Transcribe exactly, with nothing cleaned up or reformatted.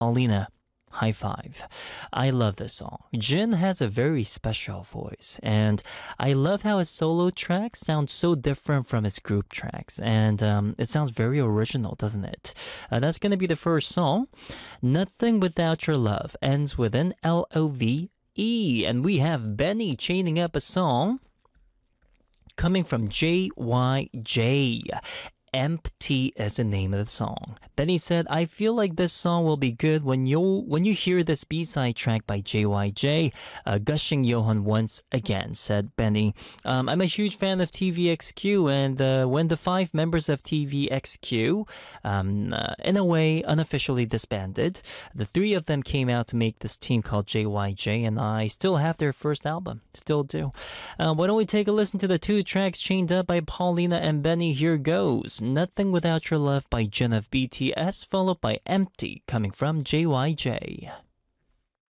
Paulina, high five. I love this song. Jin has a very special voice, and I love how his solo tracks sound so different from his group tracks, and um, it sounds very original, doesn't it? Uh, that's gonna be the first song. Nothing Without Your Love ends with an L O V E, and we have Benny chaining up a song coming from J Y J. Empty is the name of the song. Benny said, I feel like this song will be good when you when you hear this B-side track by J Y J, uh, gushing Johan once again, said Benny. Um, I'm a huge fan of T V X Q, and uh, when the five members of T V X Q, um, uh, in a way, unofficially disbanded, the three of them came out to make this team called J Y J, and I still have their first album. Still do. Uh, why don't we take a listen to the two tracks chained up by Paulina and Benny? Here goes. Nothing Without Your Love by Jin of B T S, followed by Empty, coming from J Y J.